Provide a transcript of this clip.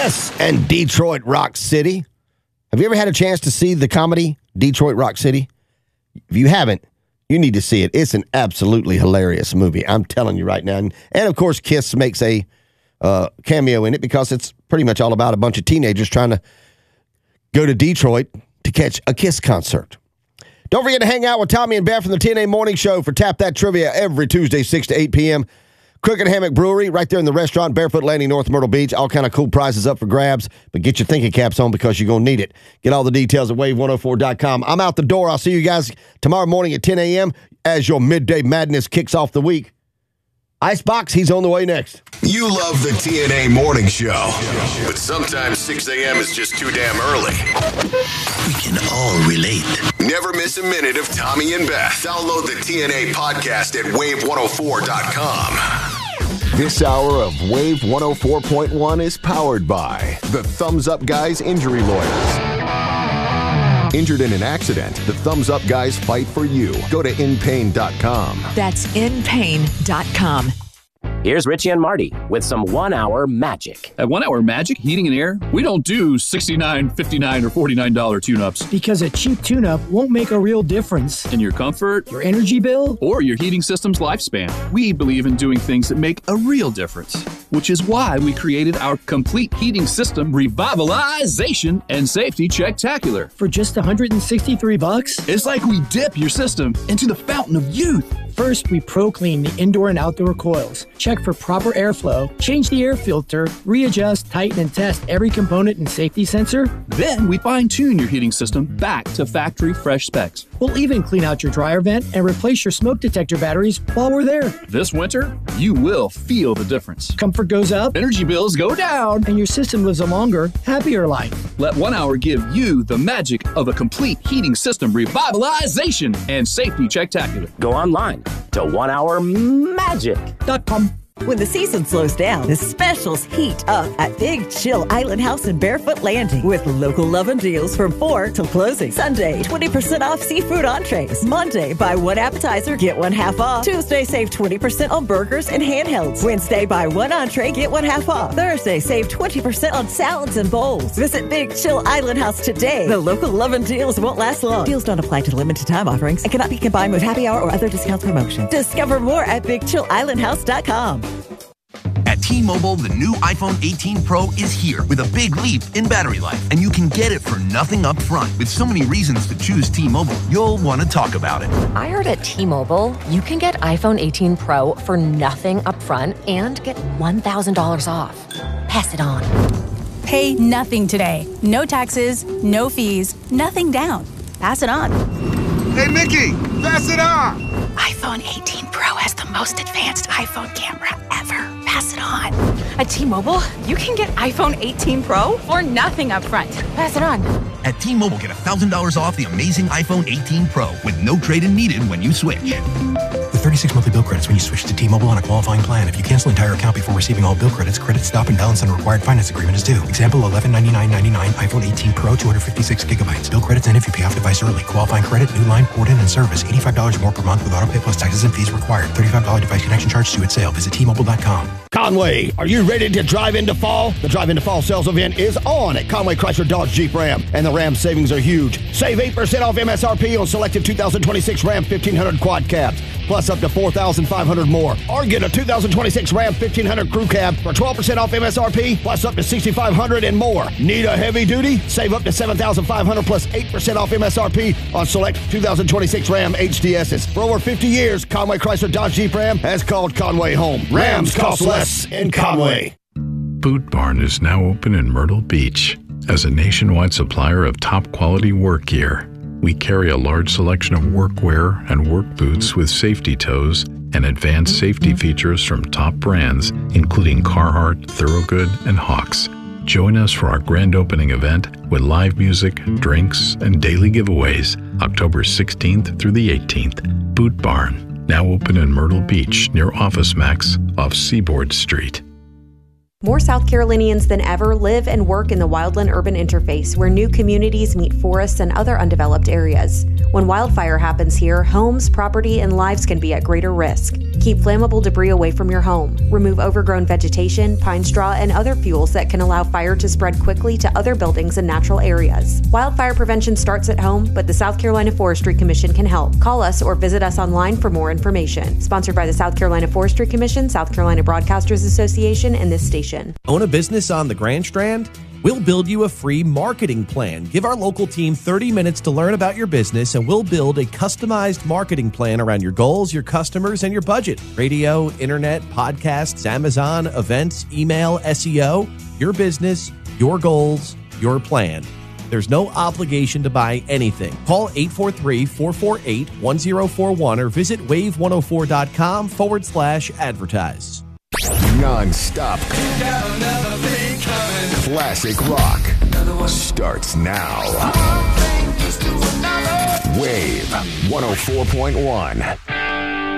Kiss and Detroit Rock City. Have you ever had a chance to see the comedy Detroit Rock City? If you haven't, you need to see it. It's an absolutely hilarious movie. I'm telling you right now. And of course, Kiss makes a cameo in it because it's pretty much all about a bunch of teenagers trying to go to Detroit to catch a Kiss concert. Don't forget to hang out with Tommy and Beth from the TNA Morning Show for Tap That Trivia every Tuesday, 6 to 8 p.m. Crooked Hammock Brewery, right there in the restaurant, Barefoot Landing, North Myrtle Beach. All kind of cool prizes up for grabs, but get your thinking caps on because you're going to need it. Get all the details at wave104.com. I'm out the door. I'll see you guys tomorrow morning at 10 a.m. as your midday madness kicks off the week. Icebox, he's on the way next. You love the TNA Morning Show, but sometimes 6 a.m. is just too damn early. We can all relate. Never miss a minute of Tommy and Beth. Download the TNA podcast at wave104.com. This hour of Wave 104.1 is powered by the Thumbs Up Guys Injury Lawyers. Injured in an accident, the Thumbs Up Guys fight for you. Go to inpain.com. That's inpain.com. Here's Richie and Marty with some 1 hour magic. At 1 hour magic, heating and air, we don't do $69, $59, or $49 tune-ups. Because a cheap tune-up won't make a real difference. In your comfort, your energy bill, or your heating system's lifespan. We believe in doing things that make a real difference, which is why we created our complete heating system revitalization and safety checktacular. For just $163? It's like we dip your system into the fountain of youth. First, we pro-clean the indoor and outdoor coils, check for proper airflow, change the air filter, readjust, tighten, and test every component and safety sensor. Then we fine-tune your heating system back to factory fresh specs. We'll even clean out your dryer vent and replace your smoke detector batteries while we're there. This winter, you will feel the difference. Comfort goes up, energy bills go down, and your system lives a longer, happier life. Let 1 hour give you the magic of a complete heating system revitalization and safety checktacular. Go online to 1hourmagic.com. When the season slows down, the specials heat up at Big Chill Island House in Barefoot Landing with local loving deals from 4 till closing. Sunday, 20% off seafood entrees. Monday, buy one appetizer, get one half off. Tuesday, save 20% on burgers and handhelds. Wednesday, buy one entree, get one half off. Thursday, save 20% on salads and bowls. Visit Big Chill Island House today. The local loving deals won't last long. Deals don't apply to limited time offerings and cannot be combined with happy hour or other discount promotion. Discover more at BigChillIslandHouse.com. At T-Mobile, the new iPhone 18 Pro is here with a big leap in battery life, and you can get it for nothing up front. With so many reasons to choose T-Mobile, you'll want to talk about it. I heard at T-Mobile, you can get iPhone 18 Pro for nothing up front and get $1,000 off. Pass it on. Pay nothing today. No taxes, no fees, nothing down. Pass it on. Hey, Mickey, pass it on. iPhone 18 Pro has the most advanced iPhone camera ever. Pass it on. At T-Mobile, you can get iPhone 18 Pro for nothing up front. Pass it on. At T-Mobile, get $1,000 off the amazing iPhone 18 Pro with no trade-in needed when you switch. With 36 monthly bill credits when you switch to T-Mobile on a qualifying plan. If you cancel entire account before receiving all bill credits, credit stop and balance on a required finance agreement is due. Example, $1199.99 iPhone 18 Pro, 256 gigabytes. Bill credits end if you pay off device early. Qualifying credit, new line, port in, and service. $85 more per month with auto pay plus taxes and fees required. $35 device connection charge due at sale. Visit T-Mobile.com. Conway, are you ready to drive into fall? The Drive Into Fall sales event is on at Conway Chrysler Dodge Jeep Ram, and the Ram savings are huge. Save 8% off MSRP on selected 2026 Ram 1500 quad cabs, plus up to $4,500 more. Or get a 2026 Ram 1500 crew cab for 12% off MSRP, plus up to $6,500 and more. Need a heavy duty? Save up to $7,500 plus 8% off MSRP on select 2026 Ram HDSs. For over 50 years, Conway Chrysler Dodge Jeep Ram has called Conway home. Rams cost less in Conway. Boot Barn is now open in Myrtle Beach. As a nationwide supplier of top quality work gear, we carry a large selection of workwear and work boots with safety toes and advanced safety features from top brands, including Carhartt, Thorogood, and Hawks. Join us for our grand opening event with live music, drinks, and daily giveaways, October 16th through the 18th. Boot Barn, now open in Myrtle Beach near Office Max off Seaboard Street. More South Carolinians than ever live and work in the wildland-urban interface, where new communities meet forests and other undeveloped areas. When wildfire happens here, homes, property, and lives can be at greater risk. Keep flammable debris away from your home. Remove overgrown vegetation, pine straw, and other fuels that can allow fire to spread quickly to other buildings and natural areas. Wildfire prevention starts at home, but the South Carolina Forestry Commission can help. Call us or visit us online for more information. Sponsored by the South Carolina Forestry Commission, South Carolina Broadcasters Association, and this station. Own a business on the Grand Strand? We'll build you a free marketing plan. Give our local team 30 minutes to learn about your business, and we'll build a customized marketing plan around your goals, your customers, and your budget. Radio, internet, podcasts, Amazon, events, email, SEO, your business, your goals, your plan. There's no obligation to buy anything. Call 843-448-1041 or visit wave104.com/advertise. Non-stop classic rock starts now. Wave 104.1.